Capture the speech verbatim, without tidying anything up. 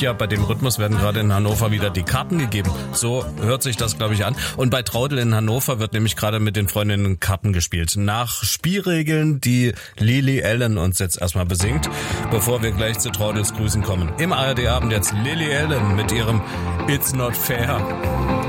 ja, bei dem Rhythmus werden gerade in Hannover wieder die Karten gegeben. So hört sich das, glaube ich, an. Und bei Traudel in Hannover wird nämlich gerade mit den Freundinnen Karten gespielt. Nach Spielregeln, die Lily Allen uns jetzt erstmal besingt, bevor wir gleich zu Traudels Grüßen kommen. Im A R D-Abend jetzt Lily Allen mit ihrem It's Not Fair.